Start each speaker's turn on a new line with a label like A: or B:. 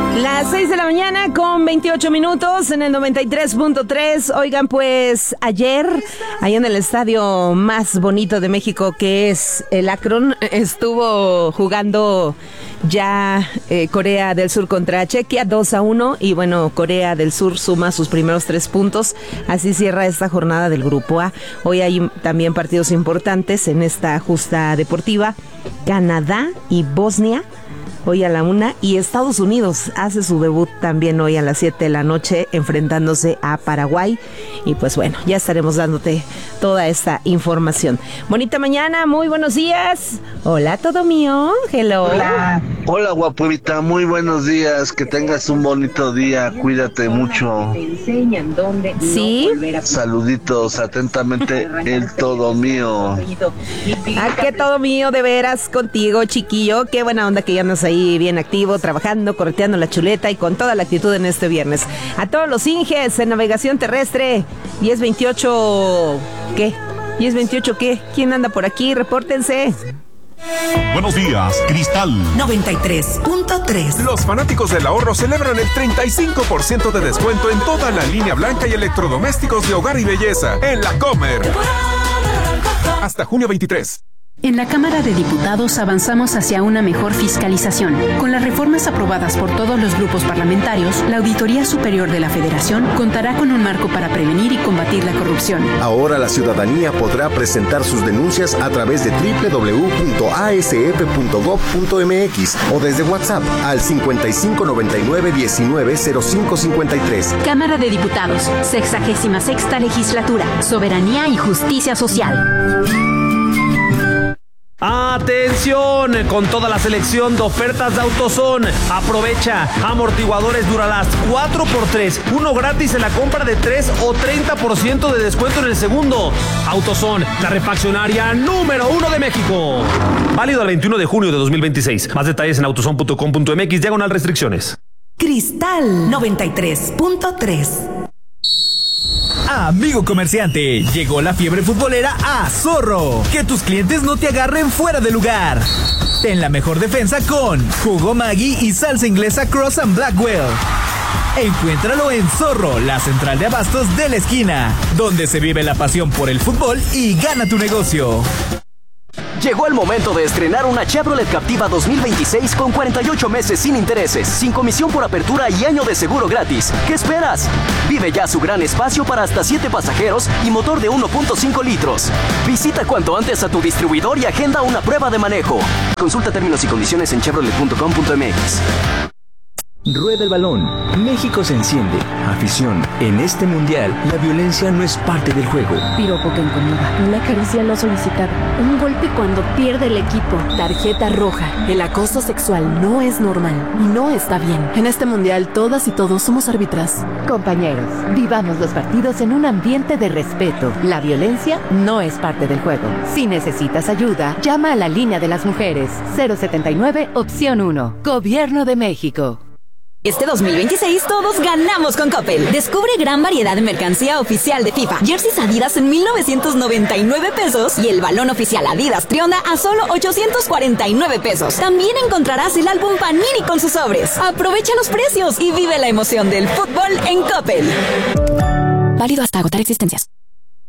A: Las 6 de la mañana con 28 minutos en el 93.3. Oigan, pues ayer, ahí en el estadio más bonito de México, que es el Akron, estuvo jugando ya Corea del Sur contra Chequia 2-1. Y bueno, Corea del Sur suma sus primeros 3 puntos. Así cierra esta jornada del Grupo A. Hoy hay también partidos importantes en esta justa deportiva. Canadá y Bosnia hoy a la 1, y Estados Unidos hace su debut también hoy a las 7 de la noche enfrentándose a Paraguay. Y pues bueno, ya estaremos dándote toda esta información. Bonita mañana, muy buenos días. Hola, todo mío. Hello.
B: Hola, guapurita, muy buenos días. Que tengas un bonito día. Cuídate mucho.
A: Sí.
B: Saluditos, atentamente, el todo mío.
A: Que todo mío, de veras, contigo, chiquillo. Qué buena onda que ya andas ahí bien activo, trabajando, correteando la chuleta y con toda la actitud en este viernes. A todos los Inges en navegación terrestre, 1028, ¿qué? 1028, ¿qué? ¿Quién anda por aquí? Repórtense.
C: Buenos días, Cristal
D: 93.3.
E: Los fanáticos del ahorro celebran el 35% de descuento en toda la línea blanca y electrodomésticos de hogar y belleza en La Comer. Hasta junio 23.
F: En la Cámara de Diputados avanzamos hacia una mejor fiscalización. Con las reformas aprobadas por todos los grupos parlamentarios, la Auditoría Superior de la Federación contará con un marco para prevenir y combatir la corrupción.
G: Ahora la ciudadanía podrá presentar sus denuncias a través de www.asf.gov.mx o desde WhatsApp al 5599190553.
F: Cámara de Diputados, 66ª Legislatura, Soberanía y Justicia Social.
H: ¡Atención! Con toda la selección de ofertas de AutoZone. Aprovecha amortiguadores Duralast 4x3, uno gratis en la compra de 3 o 30% de descuento en el segundo. AutoZone, la refaccionaria número 1 de México. Válido al 21 de junio de 2026. Más detalles en autozone.com.mx/restricciones.
D: Cristal 93.3.
I: Amigo comerciante, llegó la fiebre futbolera a Zorro. Que tus clientes no te agarren fuera de lugar. Ten la mejor defensa con jugo Maggi y salsa inglesa Cross and Blackwell. Encuéntralo en Zorro, la central de abastos de la esquina, donde se vive la pasión por el fútbol y gana tu negocio.
J: Llegó el momento de estrenar una Chevrolet Captiva 2026 con 48 meses sin intereses, sin comisión por apertura y año de seguro gratis. ¿Qué esperas? Vive ya su gran espacio para hasta 7 pasajeros y motor de 1.5 litros. Visita cuanto antes a tu distribuidor y agenda una prueba de manejo. Consulta términos y condiciones en chevrolet.com.mx.
K: Rueda el balón. México se enciende. Afición. En este mundial, la violencia no es parte del juego.
L: Piropo que incomoda. Una caricia no solicitada. Un golpe cuando pierde el equipo. Tarjeta roja. El acoso sexual no es normal y no está bien. En este mundial, todas y todos somos árbitras.
M: Compañeros, vivamos los partidos en un ambiente de respeto. La violencia no es parte del juego. Si necesitas ayuda, llama a la línea de las mujeres. 079, opción 1. Gobierno de México.
N: Este 2026 todos ganamos con Coppel. Descubre gran variedad de mercancía oficial de FIFA. Jerseys Adidas en 1,999 pesos y el balón oficial Adidas Trionda a solo 849 pesos. También encontrarás el álbum Panini con sus sobres. Aprovecha los precios y vive la emoción del fútbol en Coppel.
O: Válido hasta agotar existencias.